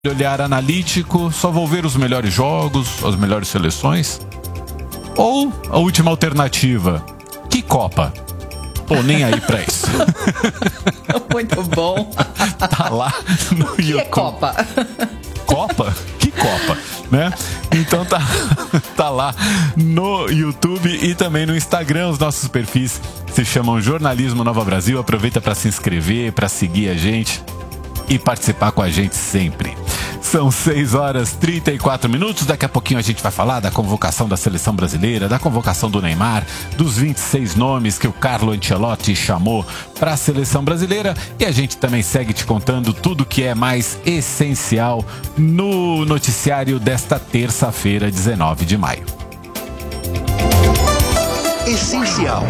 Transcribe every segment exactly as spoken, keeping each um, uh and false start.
olhar analítico, só vou ver os melhores jogos, as melhores seleções? Ou a última alternativa, que Copa? Tô nem aí pra isso. Muito bom. Tá lá no que YouTube. É Copa? Copa? Que Copa? Né? Então tá, tá lá no YouTube e também no Instagram. Os nossos perfis se chamam Jornalismo Nova Brasil. Aproveita para se inscrever, para seguir a gente e participar com a gente sempre. São seis horas e trinta e quatro minutos. Daqui a pouquinho a gente vai falar da convocação da seleção brasileira, da convocação do Neymar, dos vinte e seis nomes que o Carlo Ancelotti chamou para a seleção brasileira. E a gente também segue te contando tudo que é mais essencial no noticiário desta terça-feira, dezenove de maio. Essencial.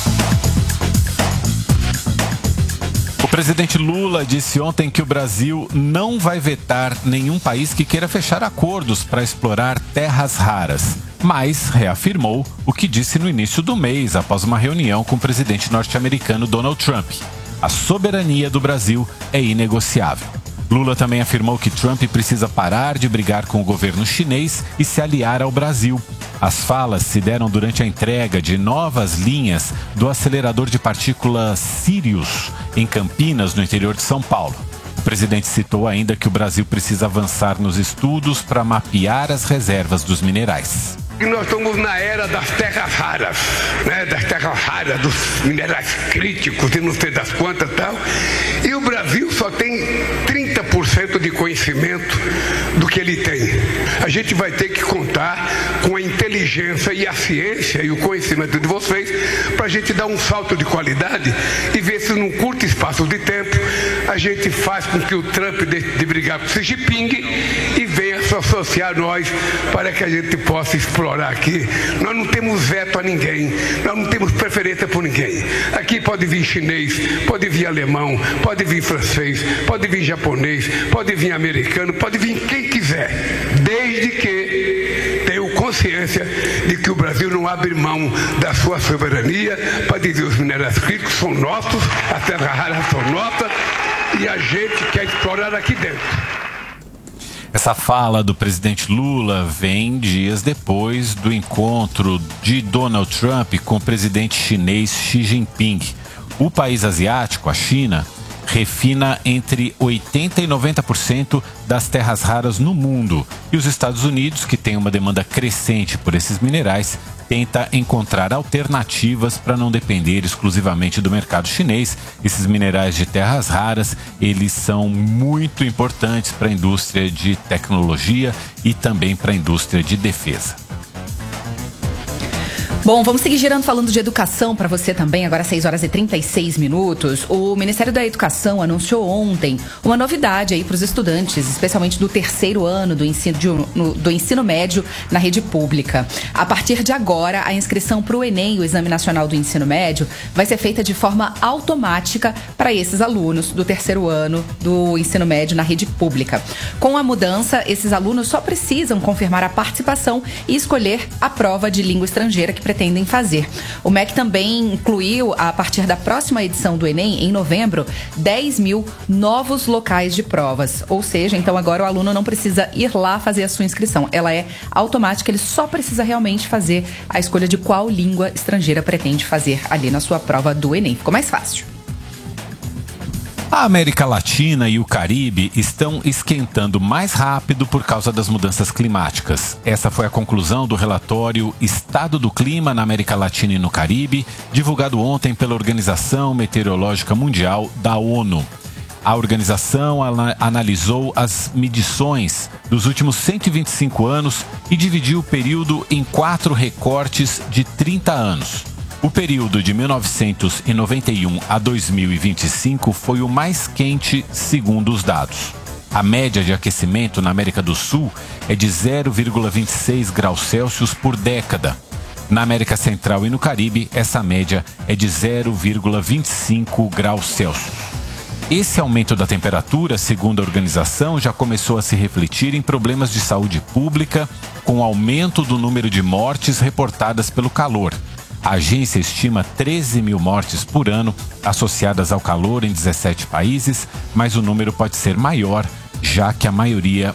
O presidente Lula disse ontem que o Brasil não vai vetar nenhum país que queira fechar acordos para explorar terras raras, mas reafirmou o que disse no início do mês, após uma reunião com o presidente norte-americano Donald Trump. A soberania do Brasil é inegociável. Lula também afirmou que Trump precisa parar de brigar com o governo chinês e se aliar ao Brasil. As falas se deram durante a entrega de novas linhas do acelerador de partículas Sirius, em Campinas, no interior de São Paulo. O presidente citou ainda que o Brasil precisa avançar nos estudos para mapear as reservas dos minerais. E nós estamos na era das terras raras, né? Das terras raras, dos minerais críticos e não sei das quantas e tal. E o Brasil só tem trinta por cento de conhecimento do que ele tem. A gente vai ter que contar com a inteligência e a ciência e o conhecimento de vocês para a gente dar um salto de qualidade e ver se num curto espaço de tempo a gente faz com que o Trump deixe de brigar com o Xi Jinping e venha se associar a nós para que a gente possa explorar aqui. Nós não temos veto a ninguém, nós não temos preferência por ninguém. Aqui pode vir chinês, pode vir alemão, pode vir francês, pode vir japonês, pode vir americano, pode vir quem quiser, desde que tenha consciência de que o Brasil não abre mão da sua soberania para dizer os minerais críticos são nossos, as terras raras são nossas e a gente quer explorar aqui dentro. Essa fala do presidente Lula vem dias depois do encontro de Donald Trump com o presidente chinês Xi Jinping. O país asiático, a China, refina entre oitenta e noventa por cento das terras raras no mundo. E os Estados Unidos, que tem uma demanda crescente por esses minerais, tenta encontrar alternativas para não depender exclusivamente do mercado chinês. Esses minerais de terras raras, eles são muito importantes para a indústria de tecnologia e também para a indústria de defesa. Bom, vamos seguir girando falando de educação para você também, agora seis horas e trinta e seis minutos. O Ministério da Educação anunciou ontem uma novidade aí para os estudantes, especialmente do terceiro ano do ensino, de, no, do ensino médio na rede pública. A partir de agora, a inscrição para o Enem, o Exame Nacional do Ensino Médio, vai ser feita de forma automática para esses alunos do terceiro ano do ensino médio na rede pública. Com a mudança, esses alunos só precisam confirmar a participação e escolher a prova de língua estrangeira que pretendem fazer. O M E C também incluiu, a partir da próxima edição do Enem, em novembro, dez mil novos locais de provas. Ou seja, então agora o aluno não precisa ir lá fazer a sua inscrição. Ela é automática, ele só precisa realmente fazer a escolha de qual língua estrangeira pretende fazer ali na sua prova do Enem. Ficou mais fácil. A América Latina e o Caribe estão esquentando mais rápido por causa das mudanças climáticas. Essa foi a conclusão do relatório Estado do Clima na América Latina e no Caribe, divulgado ontem pela Organização Meteorológica Mundial da ONU. A organização analisou as medições dos últimos cento e vinte e cinco anos e dividiu o período em quatro recortes de trinta anos. O período de mil novecentos e noventa e um a dois mil e vinte e cinco foi o mais quente, segundo os dados. A média de aquecimento na América do Sul é de zero vírgula vinte e seis graus Celsius por década. Na América Central e no Caribe, essa média é de zero vírgula vinte e cinco graus Celsius. Esse aumento da temperatura, segundo a organização, já começou a se refletir em problemas de saúde pública, com aumento do número de mortes reportadas pelo calor. A agência estima treze mil mortes por ano associadas ao calor em dezessete países, mas o número pode ser maior, já que a maioria